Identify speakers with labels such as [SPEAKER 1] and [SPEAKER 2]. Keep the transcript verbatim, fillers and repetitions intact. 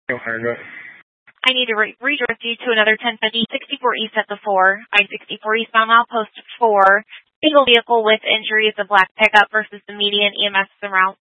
[SPEAKER 1] I need to re- redirect you to another ten fifty, sixty-four East at the four, I sixty-four eastbound outpost four, single vehicle with injury is a black pickup versus the median E M S en route.